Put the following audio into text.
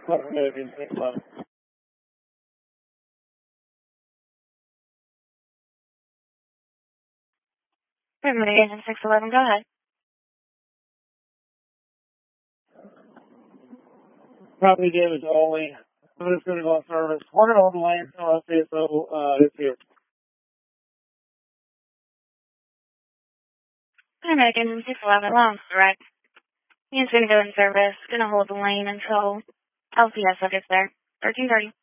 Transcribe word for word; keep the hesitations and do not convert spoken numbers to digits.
Everybody, Agent six eleven, go ahead. Property damage only. I'm just going to go on service. We're going to hold the line until I say so. Uh, it's here. American six eleven, long direct. He's going to go in service. Going to hold the lane until L C S gets there. thirteen thirty.